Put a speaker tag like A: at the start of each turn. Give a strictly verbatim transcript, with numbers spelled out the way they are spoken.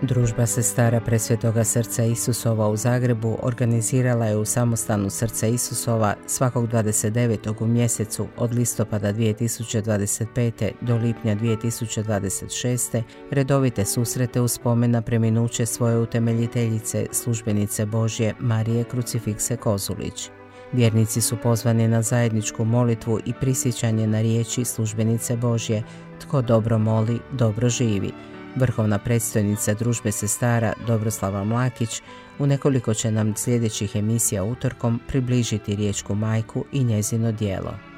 A: Družba sestara Presvetoga srca Isusova u Zagrebu organizirala je u samostanu Srca Isusova svakog dvadeset devetog u mjesecu od listopada dvije tisuće dvadeset pete. do lipnja dvije tisuće dvadeset šeste. redovite susrete u spomen na preminuće svoje utemeljiteljice, službenice Božje Marije Krucifikse Kozulić. Vjernici su pozvani na zajedničku molitvu i prisjećanje na riječi službenice Božje: "Tko dobro moli, dobro živi." Vrhovna predstojnica Družbe sestara Dobroslava Mlakić u nekoliko će nam sljedećih emisija utorkom približiti riječku majku i njezino djelo.